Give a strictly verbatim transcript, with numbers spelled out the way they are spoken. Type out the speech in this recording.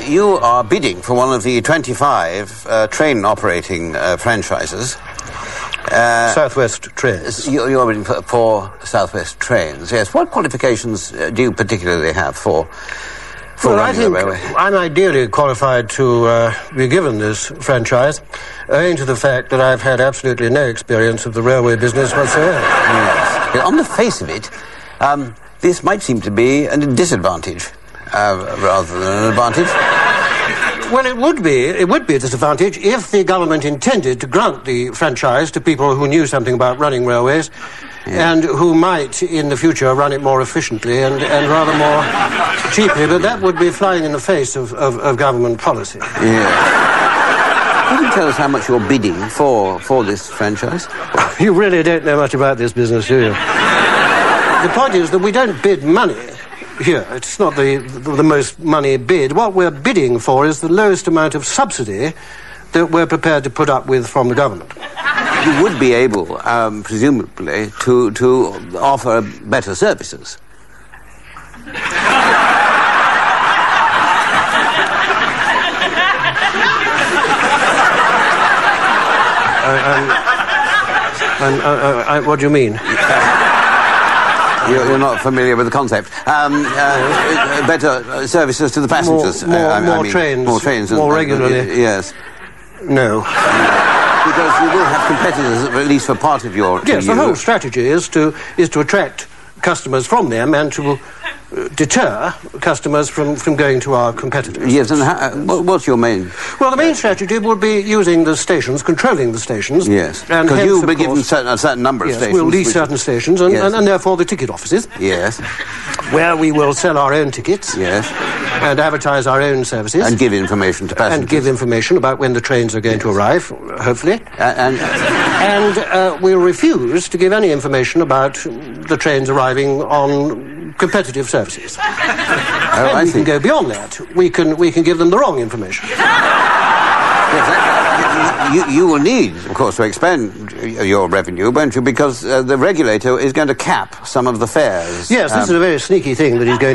you are bidding for one of the twenty-five uh, train operating uh, franchises. Uh, Southwest Trains. You're, you're bidding for, for Southwest Trains, yes. What qualifications uh, do you particularly have for, for well, running I think the railway? I'm ideally qualified to uh, be given this franchise, owing to the fact that I've had absolutely no experience of the railway business whatsoever. Yes. On the face of it, um, this might seem to be a disadvantage uh, rather than an advantage. Well, it would be. It would be a disadvantage if the government intended to grant the franchise to people who knew something about running railways, yeah. and who might, in the future, run it more efficiently and, and rather more cheaply. But that would be flying in the face of, of, of government policy. Yeah. Can you tell us how much you're bidding for for this franchise? You really don't know much about this business, do you? The point is that we don't bid money. Here, it's not the, the the most money bid. What we're bidding for is the lowest amount of subsidy that we're prepared to put up with from the government. You would be able, um, presumably, to, to offer better services. I, I'm, I'm, I, I, what do you mean? You're, you're not familiar with the concept. Um, uh, better uh, services to the passengers. More, more, uh, I, more I mean, trains. More trains. More and, regularly. Uh, yes. No. Because you will have competitors, at least for part of your... Yes, you. the whole strategy is to, is to attract customers from them and to uh, deter customers from, from going to our competitors. Yes, and how, uh, what's your main... Well, the main strategy would be using the stations, controlling the stations. Yes, and because you'll be given course, certain, a certain number of yes, stations. We'll lease which... certain stations and, yes. and, and therefore the ticket offices. Yes. Where we will sell our own tickets. Yes. And advertise our own services. And give information to passengers. And give information about when the trains are going yes. to arrive, hopefully. Uh, and and uh, we'll refuse to give any information about the trains arriving on competitive services. Oh, and I we see. can go beyond that. We can we can give them the wrong information. Yes, that, you, you will need, of course, to expand your revenue, won't you? Because uh, the regulator is going to cap some of the fares. Yes, this um, is a very sneaky thing that he's going